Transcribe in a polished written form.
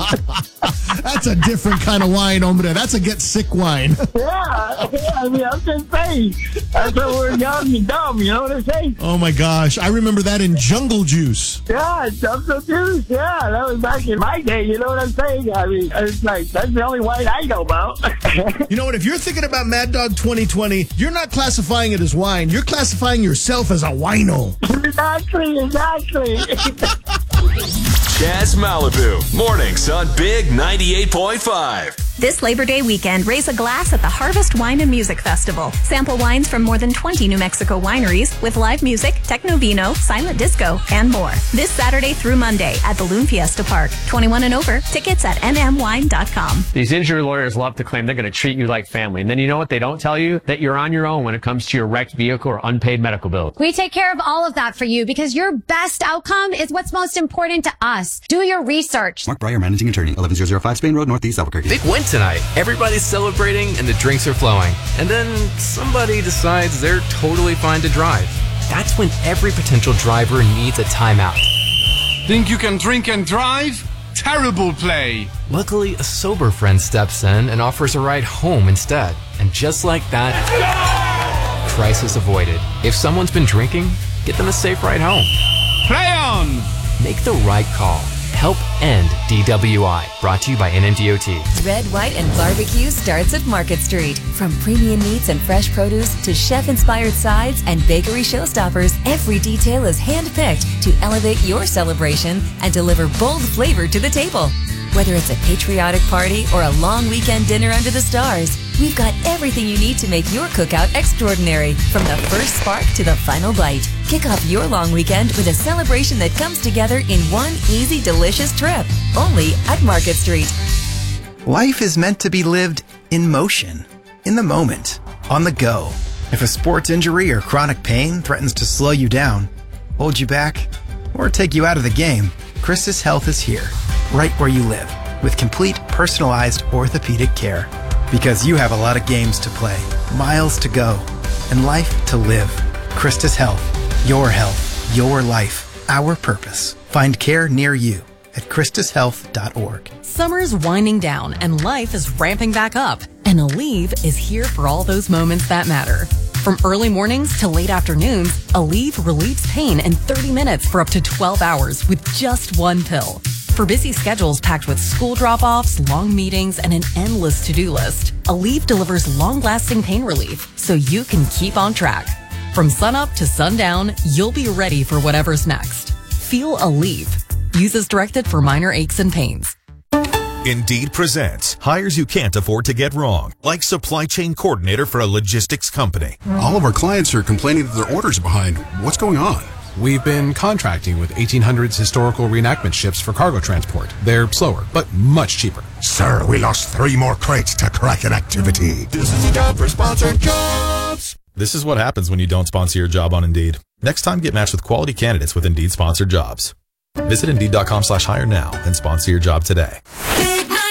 That's a different kind of wine, hombre. That's a get sick wine. Yeah, I mean, I'm just saying. That's when we're young and dumb, you know what I'm saying? Oh, my gosh. I remember that in Jungle Juice. Yeah, Jungle Juice. Yeah, that was back in my day, you know what I'm saying? I mean, it's like, that's the only wine I know about. You know what? If you're thinking about Mad Dog 2020, you're not classifying it as wine. You're classifying yourself as a wino. Exactly. Jazz Malibu, mornings on Big 98.5. This Labor Day weekend, raise a glass at the Harvest Wine and Music Festival. Sample wines from more than 20 New Mexico wineries with live music, techno vino, silent disco, and more. This Saturday through Monday at the Loon Fiesta Park. 21 and over. Tickets at nmwine.com. These injury lawyers love to claim they're going to treat you like family. And then you know what they don't tell you? That you're on your own when it comes to your wrecked vehicle or unpaid medical bills. We take care of all of that for you because your best outcome is what's most important to us. Do your research. Mark Breyer, Managing Attorney, 11005 Spain Road, Northeast Albuquerque. Big win tonight. Everybody's celebrating and the drinks are flowing. And then somebody decides they're totally fine to drive. That's when every potential driver needs a timeout. Think you can drink and drive? Terrible play. Luckily, a sober friend steps in and offers a ride home instead. And just like that, crisis avoided. If someone's been drinking, get them a safe ride home. Play on! Make the right call. Help end DWI. Brought to you by NMDOT. Red, White, and Barbecue starts at Market Street. From premium meats and fresh produce to chef-inspired sides and bakery showstoppers, every detail is hand-picked to elevate your celebration and deliver bold flavor to the table. Whether it's a patriotic party or a long weekend dinner under the stars, we've got everything you need to make your cookout extraordinary, from the first spark to the final bite. Kick off your long weekend with a celebration that comes together in one easy, delicious trip, only at Market Street. Life is meant to be lived in motion, in the moment, on the go. If a sports injury or chronic pain threatens to slow you down, hold you back, or take you out of the game, Christus Health is here, right where you live, with complete personalized orthopedic care. Because you have a lot of games to play, miles to go, and life to live. Christus Health. Your health. Your life. Our purpose. Find care near you at ChristusHealth.org. Summer's winding down and life is ramping back up. And Aleve is here for all those moments that matter. From early mornings to late afternoons, Aleve relieves pain in 30 minutes for up to 12 hours with just one pill. For busy schedules packed with school drop-offs, long meetings, and an endless to-do list, Aleve delivers long-lasting pain relief so you can keep on track. From sunup to sundown, you'll be ready for whatever's next. Feel Aleve. Use as directed for minor aches and pains. Indeed presents hires you can't afford to get wrong, like supply chain coordinator for a logistics company. All of our clients are complaining that their orders are behind. What's going on? We've been contracting with 1800s historical reenactment ships for cargo transport. They're slower, but much cheaper. Sir, we lost 3 more crates to Kraken activity. This is a job for sponsored jobs. This is what happens when you don't sponsor your job on Indeed. Next time, get matched with quality candidates with Indeed sponsored jobs. Visit Indeed.com/hire now and sponsor your job today.